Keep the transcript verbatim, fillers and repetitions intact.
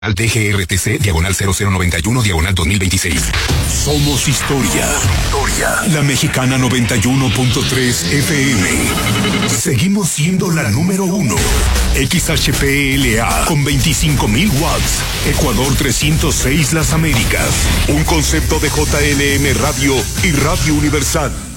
Al D G R T C, diagonal cero cero noventa y uno, diagonal dos mil veintiséis. Somos historia. Historia. La Mexicana noventa y uno punto tres F M. Seguimos siendo la número uno. X H P L A con veinticinco mil watts. Ecuador trescientos seis Las Américas. Un concepto de J L M Radio y Radio Universal.